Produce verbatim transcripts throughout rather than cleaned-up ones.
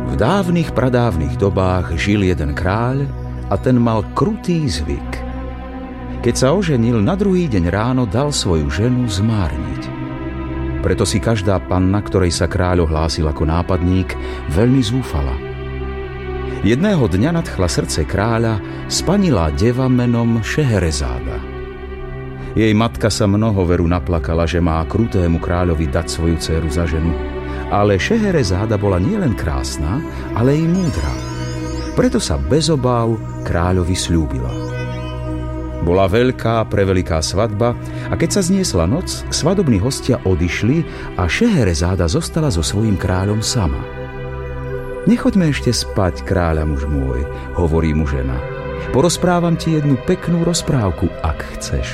V dávnych pradávnych dobách žil jeden kráľ a ten mal krutý zvyk. Keď sa oženil, na druhý deň ráno dal svoju ženu zmárniť. Preto si každá panna, ktorej sa kráľ ohlásil ako nápadník, veľmi zúfala. Jedného dňa nadchla srdce kráľa spanilá deva menom Šeherezáda. Jej matka sa mnoho veru naplakala, že má krutému kráľovi dať svoju dcéru za ženu. Ale Šeherezáda bola nielen krásna, ale i múdra. Preto sa bez obáv kráľovi sľúbila. Bola veľká, preveľká svadba a keď sa zniesla noc, svadobní hostia odišli a Šeherezáda zostala so svojím kráľom sama. Nechoďme ešte spať, kráľa muž môj, hovorí mu žena. Porozprávam ti jednu peknú rozprávku, ak chceš.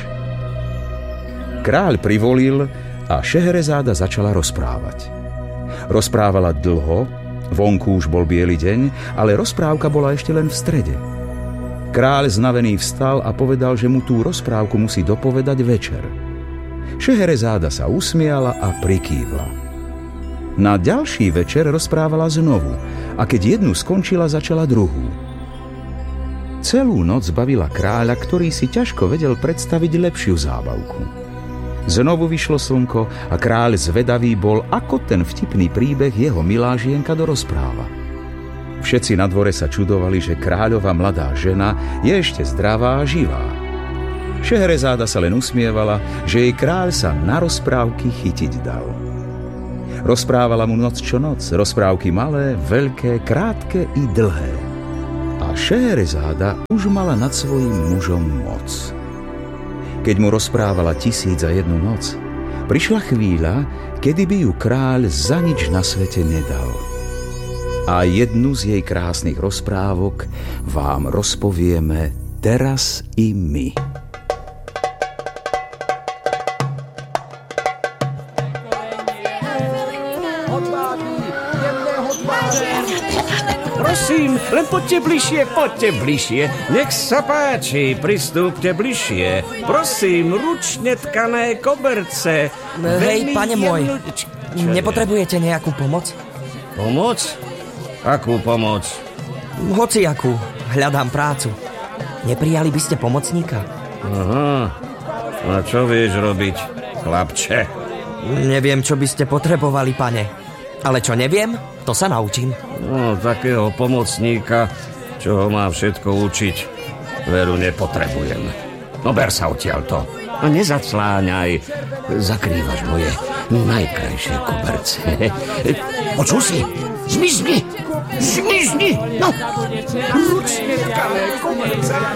Kráľ privolil a Šeherezáda začala rozprávať. Rozprávala dlho, vonku už bol biely deň, ale rozprávka bola ešte len v strede. Kráľ znavený vstal a povedal, že mu tú rozprávku musí dopovedať večer. Šeherezáda sa usmiala a prikývla. Na ďalší večer rozprávala znovu a keď jednu skončila, začala druhú. Celú noc bavila kráľa, ktorý si ťažko vedel predstaviť lepšiu zábavku. Znovu vyšlo slnko a kráľ zvedavý bol, ako ten vtipný príbeh jeho milá žienka dorozpráva. Všetci na dvore sa čudovali, že kráľová mladá žena je ešte zdravá a živá. Šeherezáda sa len usmievala, že jej kráľ sa na rozprávky chytiť dal. Rozprávala mu noc čo noc, rozprávky malé, veľké, krátke i dlhé. A Šeherezáda už mala nad svojím mužom moc. Keď mu rozprávala tisíc za jednu noc, prišla chvíľa, kedy by ju kráľ za nič na svete nedal. A jednu z jej krásnych rozprávok vám rozpovieme teraz i my. Prosím, len poďte bližšie, poďte bližšie. Nech sa páči, pristúpte bližšie. Prosím, ručne tkané koberce. Hej, pane môj, nepotrebujete nejakú pomoc? Pomoc? Akú pomoc? Hociakú, hľadám prácu. Neprijali by ste pomocníka? Aha, a čo vieš robiť, chlapče? Neviem, čo by ste potrebovali, pane. Ale čo neviem, to sa naučím. No, takého pomocníka, čo ho má všetko učiť, veru nepotrebujem. No ber sa odtiaľto a nezacláňaj, zakrývaš moje najkrajšie koberce. Počuj si, zmizni, zmizni, no! Ručne tkané koberce.